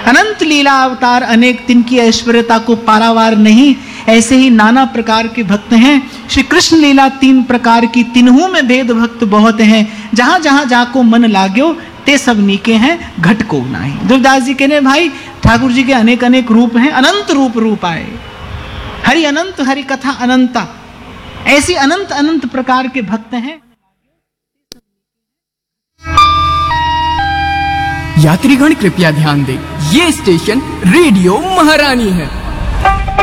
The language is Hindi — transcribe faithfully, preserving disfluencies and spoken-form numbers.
अनंत लीला अवतार अनेक, तिनकी ऐश्वर्यता को पारावार नहीं। ऐसे ही नाना प्रकार के भक्त हैं। श्री कृष्ण लीला तीन प्रकार की, तिन्हों में भेद भक्त बहुत हैं। जहां जहां जाको मन लाग्यो, ते सब नीके हैं, घट को नाही। दुर्दास जी कहने भाई ठाकुर जी के अनेक अनेक रूप हैं, अनंत रूप रूप आए। हरि अनंत, हरि कथा अनंता, ऐसी अनंत अनंत प्रकार के भक्त हैं। यात्रीगण कृपया ध्यान दें, ये स्टेशन रेडियो महारानी है।